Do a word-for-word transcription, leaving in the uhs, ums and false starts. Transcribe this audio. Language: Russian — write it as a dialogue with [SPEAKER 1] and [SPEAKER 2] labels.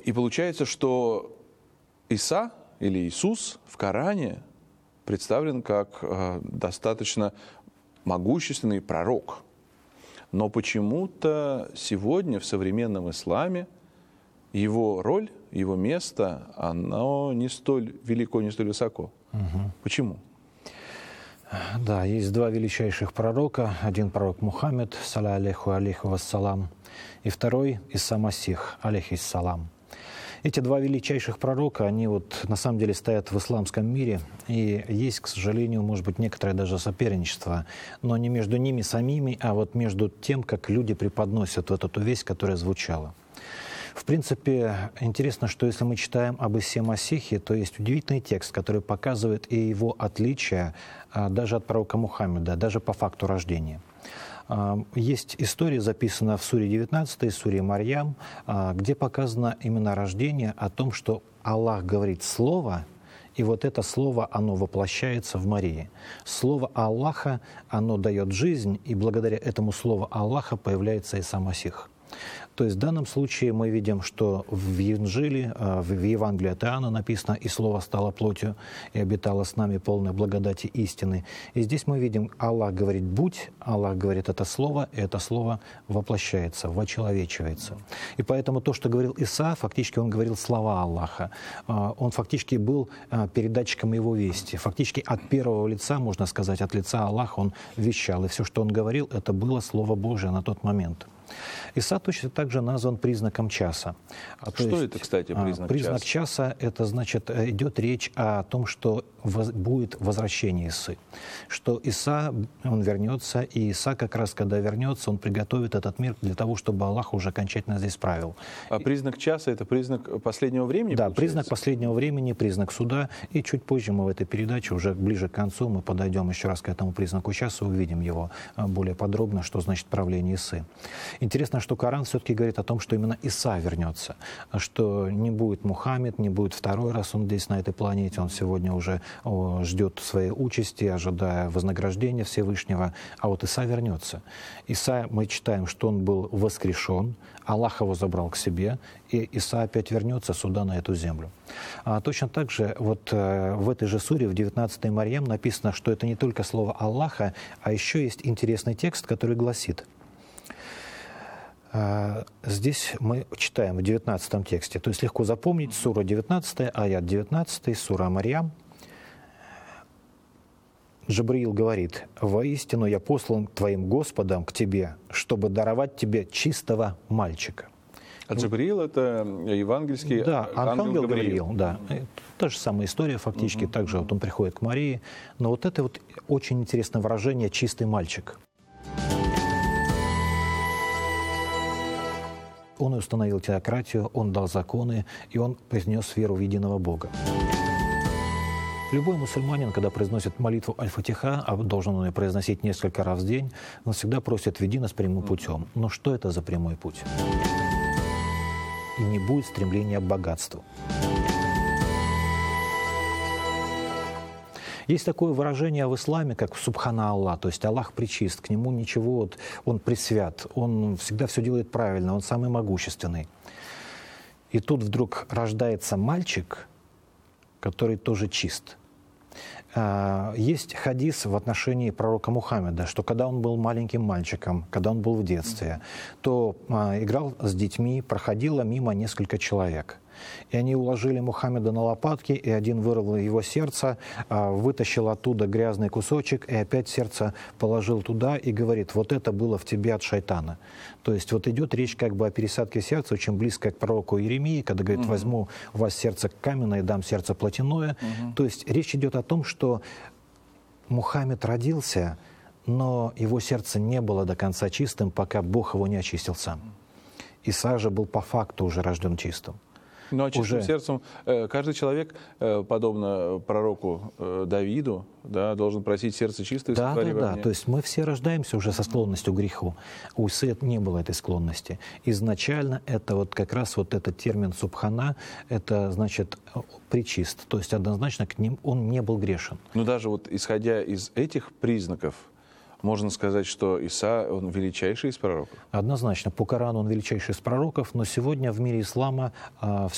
[SPEAKER 1] И получается, что Иса или Иисус в Коране представлен как э, достаточно могущественный пророк. Но почему-то сегодня в современном исламе его роль, его место, оно не столь велико, не столь высоко. Угу. Почему?
[SPEAKER 2] Да, есть два величайших пророка. Один пророк Мухаммед, саля алейху алейху вассалам, и второй Иса Масих, алейхиссалам. Эти два величайших пророка, они вот на самом деле стоят в исламском мире, и есть, к сожалению, может быть, некоторое даже соперничество, но не между ними самими, а вот между тем, как люди преподносят вот эту весть, которая звучала. В принципе, интересно, что если мы читаем об Исе Масихе, то есть удивительный текст, который показывает и его отличие даже от пророка Мухаммеда, даже по факту рождения. Есть история, записанная в суре девятнадцатой, суре Марьям, где показано именно рождение, о том, что Аллах говорит слово, и вот это слово, оно воплощается в Марии. Слово Аллаха, оно дает жизнь, и благодаря этому слову Аллаха появляется Иса Масих. То есть в данном случае мы видим, что в Инжиле, в Евангелии от Иоанна написано «И Слово стало плотью, и обитало с нами полной благодати истины». И здесь мы видим, Аллах говорит «будь», Аллах говорит это Слово, и это Слово воплощается, вочеловечивается. И поэтому то, что говорил Иса, фактически он говорил слова Аллаха. Он фактически был передатчиком его вести. Фактически от первого лица, можно сказать, от лица Аллаха он вещал. И все, что он говорил, это было Слово Божие на тот момент. Иса точно также назван признаком часа.
[SPEAKER 1] Что есть, это, кстати, признак,
[SPEAKER 2] признак
[SPEAKER 1] часа?
[SPEAKER 2] часа? Это значит, идет речь о том, что воз, будет возвращение Исы. Что Иса, он вернется, и Иса как раз, когда вернется, он приготовит этот мир для того, чтобы Аллах уже окончательно здесь правил.
[SPEAKER 1] А признак часа — это признак последнего времени?
[SPEAKER 2] Да,
[SPEAKER 1] получается?
[SPEAKER 2] Признак последнего времени, признак суда. И чуть позже мы в этой передаче, уже ближе к концу, мы подойдем еще раз к этому признаку часа, увидим его более подробно, что значит правление Исы. Интересно, что Коран все-таки говорит о том, что именно Иса вернется, что не будет Мухаммед, не будет второй раз он здесь, на этой планете, он сегодня уже о, ждет своей участи, ожидая вознаграждения Всевышнего, а вот Иса вернется. Иса, мы читаем, что он был воскрешен, Аллах его забрал к себе, и Иса опять вернется сюда, на эту землю. А точно так же вот э, в этой же суре, в девятнадцатой Марьям, написано, что это не только слово Аллаха, а еще есть интересный текст, который гласит: здесь мы читаем в девятнадцатом тексте, то есть легко запомнить, сура девятнадцатая, аят девятнадцатый, сура Марьям. Джабриил говорит: «Воистину я послан твоим Господом к тебе, чтобы даровать тебе чистого мальчика».
[SPEAKER 1] А Джабриил — это евангельский
[SPEAKER 2] да,
[SPEAKER 1] ангел,
[SPEAKER 2] ангел
[SPEAKER 1] Гавриил.
[SPEAKER 2] Гавриил, да. Та же самая история фактически, угу. Также вот он приходит к Марии, но вот это вот очень интересное выражение «чистый мальчик». Он установил теократию, он дал законы, и он произнес веру в единого Бога. Любой мусульманин, когда произносит молитву Аль-Фатиха, а должен он ее произносить несколько раз в день, он всегда просит «веди нас прямым путем». Но что это за прямой путь? И не будет стремления к богатству. Есть такое выражение в исламе, как «субхана Аллах», то есть Аллах пречист, к нему ничего, вот, он пресвят, он всегда все делает правильно, он самый могущественный. И тут вдруг рождается мальчик, который тоже чист. Есть хадис в отношении пророка Мухаммеда, что когда он был маленьким мальчиком, когда он был в детстве, то играл с детьми, проходило мимо несколько человек. И они уложили Мухаммеда на лопатки, и один вырвал его сердце, вытащил оттуда грязный кусочек, и опять сердце положил туда и говорит: вот это было в тебе от шайтана. То есть вот идет речь как бы о пересадке сердца, очень близко к пророку Иеремии, когда говорит: угу. возьму у вас сердце каменное, дам сердце плотяное. Угу. То есть речь идет о том, что Мухаммед родился, но его сердце не было до конца чистым, пока Бог его не очистил сам. Иса же был по факту уже рожден чистым.
[SPEAKER 1] Ну, а чистым
[SPEAKER 2] уже...
[SPEAKER 1] сердцем каждый человек, подобно пророку Давиду, да, должен просить сердце чистое.
[SPEAKER 2] Да, да, да. То есть мы все рождаемся уже со склонностью к греху. У Исы не было этой склонности. Изначально это вот как раз вот этот термин «субхана», это значит пречист. То есть однозначно к ним он не был грешен.
[SPEAKER 1] Но даже вот исходя из этих признаков, можно сказать, что Иса, он величайший из пророков?
[SPEAKER 2] Однозначно. По Корану он величайший из пророков, но сегодня в мире ислама